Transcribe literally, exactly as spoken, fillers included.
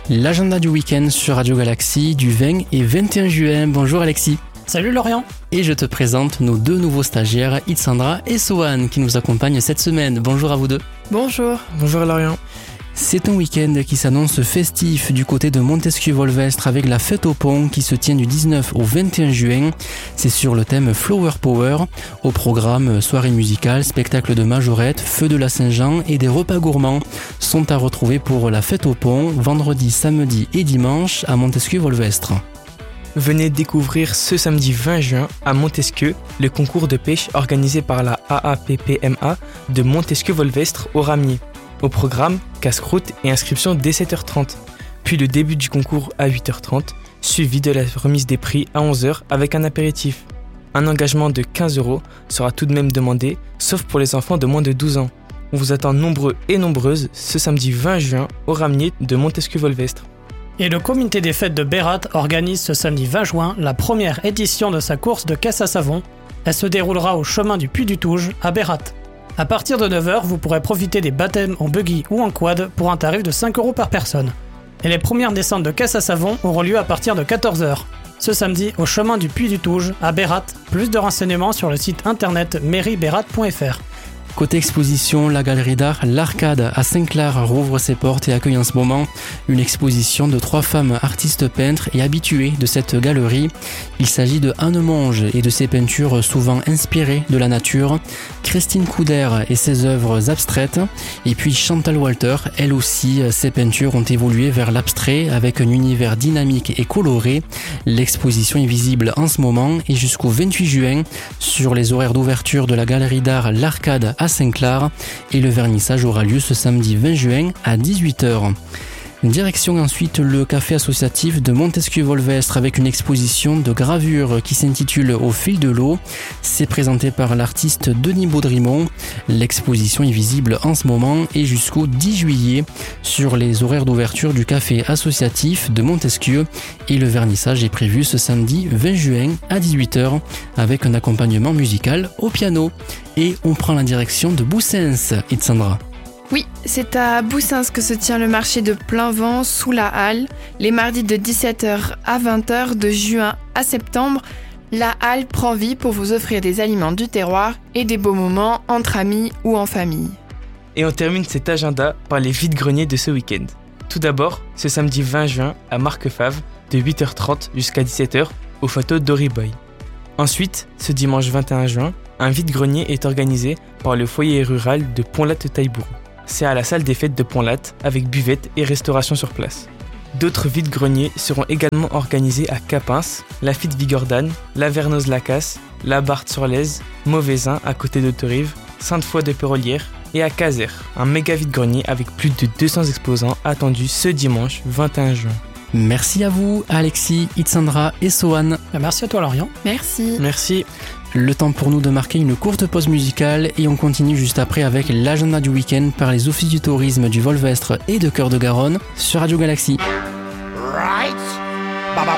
L'agenda du week-end sur Radio Galaxy du vingt et vingt et un juin. Bonjour Alexis. Salut Lorient. Et je te présente nos deux nouveaux stagiaires, Itsandra et Sohan, qui nous accompagnent cette semaine. Bonjour à vous deux. Bonjour. Bonjour Lorient. C'est un week-end qui s'annonce festif du côté de Montesquieu-Volvestre avec la fête au pont qui se tient du dix-neuf au vingt et un juin. C'est sur le thème Flower Power. Au programme, soirée musicale, spectacle de majorette, feu de la Saint-Jean et des repas gourmands sont à retrouver pour la fête au pont vendredi, samedi et dimanche à Montesquieu-Volvestre. Venez découvrir ce samedi vingt juin à Montesquieu le concours de pêche organisé par la A A P P M A de Montesquieu-Volvestre au Ramier. Au programme, casse-croûte et inscription dès sept heures trente. Puis le début du concours à huit heures trente, suivi de la remise des prix à onze heures avec un apéritif. Un engagement de quinze euros sera tout de même demandé, sauf pour les enfants de moins de douze ans. On vous attend nombreux et nombreuses ce samedi vingt juin au Ramier de Montesquieu-Volvestre. Et le comité des fêtes de Bérat organise ce samedi vingt juin la première édition de sa course de caisse à savon. Elle se déroulera au chemin du Puy du Touge à Bérat. À partir de neuf heures, vous pourrez profiter des baptêmes en buggy ou en quad pour un tarif de cinq euros par personne. Et les premières descentes de caisse à savon auront lieu à partir de quatorze heures. Ce samedi, au chemin du Puy du Touge, à Bérat. Plus de renseignements sur le site internet mairie bérat point f r. Côté exposition, la galerie d'art L'Arcade à Saint-Clair rouvre ses portes et accueille en ce moment une exposition de trois femmes artistes peintres et habituées de cette galerie. Il s'agit de Anne Monge et de ses peintures souvent inspirées de la nature, Christine Couder et ses œuvres abstraites, et puis Chantal Walter, elle aussi, ses peintures ont évolué vers l'abstrait avec un univers dynamique et coloré. L'exposition est visible en ce moment et jusqu'au vingt-huit juin sur les horaires d'ouverture de la galerie d'art L'Arcade à Saint-Clair et le vernissage aura lieu ce samedi vingt juin à dix-huit heures. Direction ensuite le café associatif de Montesquieu-Volvestre avec une exposition de gravure qui s'intitule Au fil de l'eau. C'est présenté par l'artiste Denis Baudrimont. L'exposition est visible en ce moment et jusqu'au dix juillet sur les horaires d'ouverture du café associatif de Montesquieu et le vernissage est prévu ce samedi vingt juin à dix-huit heures avec un accompagnement musical au piano. Et on prend la direction de Boussens, Itsandra. Oui, c'est à Boussens que se tient le marché de plein vent sous la halle, les mardis de dix-sept heures à vingt heures de juin à septembre. La halle prend vie pour vous offrir des aliments du terroir et des beaux moments entre amis ou en famille. Et on termine cet agenda par les vides-greniers de ce week-end. Tout d'abord, ce samedi vingt juin à Marquefave de huit heures trente jusqu'à dix-sept heures au château d'Oriboy. Ensuite, ce dimanche vingt et un juin, un vide-grenier est organisé par le foyer rural de Pont-Latte-Taillebourg. C'est à la salle des fêtes de Pont-Latte avec buvette et restauration sur place. D'autres vides-greniers seront également organisés à Capins, Lafitte-Vigordane, Lavernoz-Lacasse, Labarthe-sur-Lèze, Mauvaisin à côté d'Autorive, Sainte-Foy-de-Pérolière et à Caser, un méga vide-grenier avec plus de deux cents exposants attendus ce dimanche vingt et un juin. Merci à vous Alexis, Itsandra et Sohan. Merci à toi Lorient. Merci. Merci. Le temps pour nous de marquer une courte pause musicale et on continue juste après avec l'agenda du week-end par les offices du tourisme du Volvestre et de Cœur de Garonne sur Radio Galaxy.